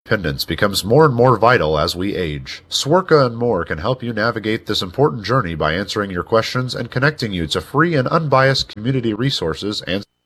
Independence becomes more and more vital as we age. Swerka and more can help you navigate this important journey by answering your questions and connecting you to free and unbiased community resources and